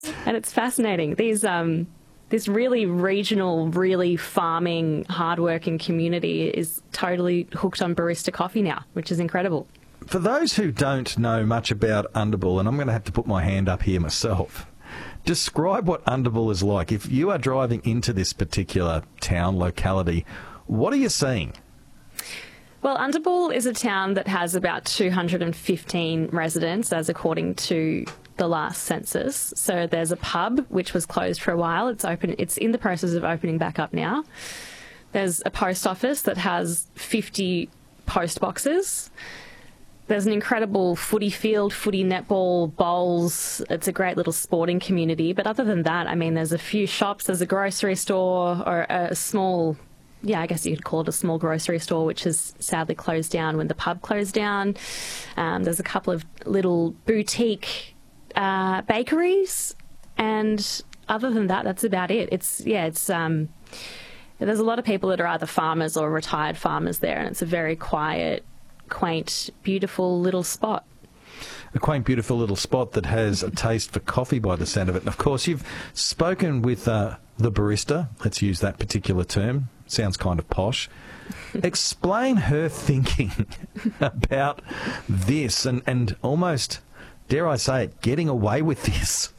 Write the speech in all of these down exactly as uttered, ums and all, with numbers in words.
And it's fascinating. These um, this really regional, really farming, hardworking community is totally hooked on barista coffee now, which is incredible. For those who don't know much about Underbull, and I'm going to have to put my hand up here myself, describe what Underbull is like. If you are driving into this particular town, locality, what are you seeing? Well, Underbull is a town that has about two hundred fifteen residents, as according to the last census. So there's a pub, which was closed for a while. It's open. It's in the process of opening back up now. There's a post office that has fifty post boxes. There's an incredible footy field, footy netball, bowls. It's a great little sporting community. But other than that, I mean, there's a few shops. There's a grocery store or a small, yeah, I guess you could call it a small grocery store, which has sadly closed down when the pub closed down. Um, there's a couple of little boutique uh, bakeries. And other than that, that's about it. It's, yeah, it's... Um, there's a lot of people that are either farmers or retired farmers there, and it's a very quiet, quaint, beautiful little spot. A quaint, beautiful little spot that has a taste for coffee by the sound of it. And of course, you've spoken with uh, the barista. Let's use that particular term. Sounds kind of posh. Explain her thinking about this and, and almost, dare I say it, getting away with this.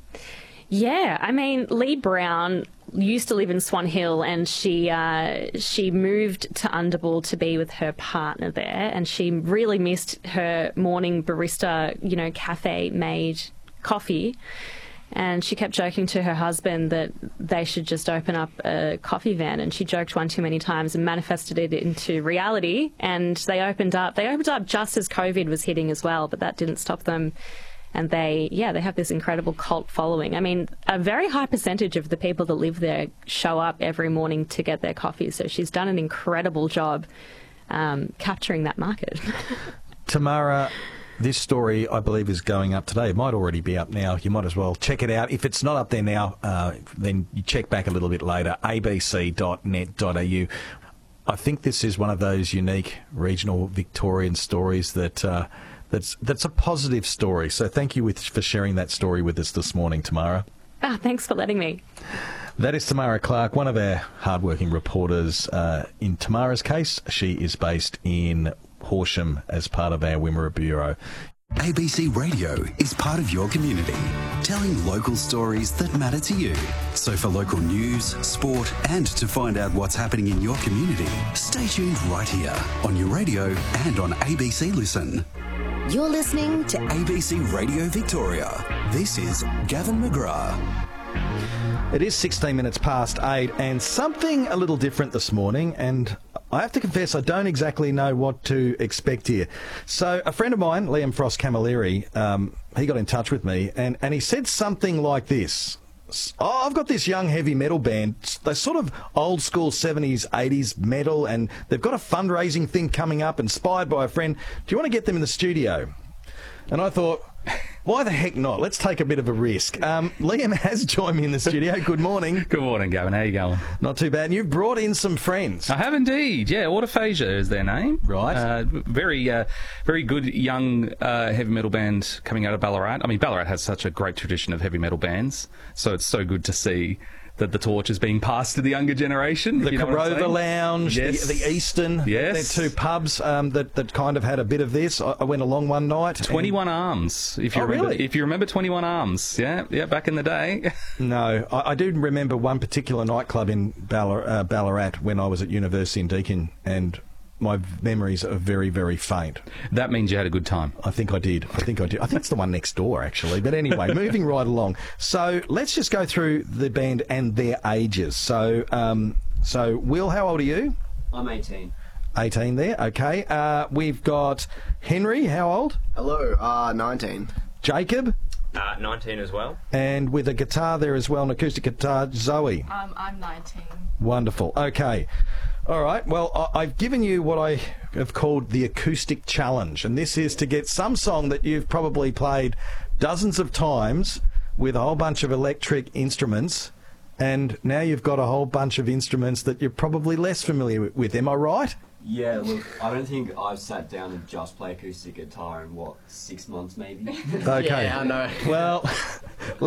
Yeah, I mean, Lee Brown used to live in Swan Hill, and she uh, she moved to Underbull to be with her partner there, and she really missed her morning barista, you know, cafe-made coffee. And she kept joking to her husband that they should just open up a coffee van, and she joked one too many times and manifested it into reality. And they opened up. They opened up just as COVID was hitting as well, but that didn't stop them. And they, yeah, they have this incredible cult following. I mean, a very high percentage of the people that live there show up every morning to get their coffee. So she's done an incredible job um, capturing that market. Tamara, this story, I believe, is going up today. It might already be up now. You might as well check it out. If it's not up there now, uh, then you check back a little bit later, a b c dot net dot a u. I think this is one of those unique regional Victorian stories that... Uh, That's that's a positive story. So thank you with, for sharing that story with us this morning, Tamara. Ah, thanks for letting me. That is Tamara Clark, one of our hardworking reporters. Uh, in Tamara's case, she is based in Horsham as part of our Wimmera Bureau. A B C Radio is part of your community, telling local stories that matter to you. So for local news, sport, and to find out what's happening in your community, stay tuned right here on your radio and on A B C Listen. You're listening to A B C Radio Victoria. This is Gavin McGrath. It is sixteen minutes past eight, and something a little different this morning, and I have to confess I don't exactly know what to expect here. So a friend of mine, Liam Frost Camilleri, um, he got in touch with me, and, and he said something like this. Oh, I've got this young heavy metal band. They're sort of old school seventies, eighties metal, and they've got a fundraising thing coming up inspired by a friend. Do you want to get them in the studio? And I thought, why the heck not? Let's take a bit of a risk. Um, Liam has joined me in the studio. Good morning. Good morning, Gavin. How you going? Not too bad. And you've brought in some friends. I have indeed. Yeah, Autophagia is their name. Right. Uh, very, uh, very good young uh, heavy metal band coming out of Ballarat. I mean, Ballarat has such a great tradition of heavy metal bands, so it's so good to see that the torch is being passed to the younger generation. The Corova Lounge, yes. the, the Eastern, yes. they're two pubs um, that, that kind of had a bit of this. I, I went along one night. twenty-one Arms, if you oh, remember. Really? If you remember twenty-one Arms, yeah, yeah, back in the day. No, I, I do remember one particular nightclub in Ballar, uh, Ballarat when I was at university in Deakin, and my memories are very, very faint. That means you had a good time. I think I did. I think I did. I think it's the one next door, actually. But anyway, moving right along. So let's just go through the band and their ages. So, um, so Will, how old are you? I'm eighteen. eighteen there, okay. Uh, we've got Henry, how old? Hello, uh, nineteen. Jacob? Uh, nineteen as well. And with a guitar there as well, an acoustic guitar, Zoe? Um, I'm nineteen. Wonderful, okay. All right, well, I- I've given you what I have called the acoustic challenge, and this is to get some song that you've probably played dozens of times with a whole bunch of electric instruments, and now you've got a whole bunch of instruments that you're probably less familiar with. Am I right? Yeah, look, I don't think I've sat down and just play acoustic guitar in, what, six months maybe? Okay. Yeah, I know. Well,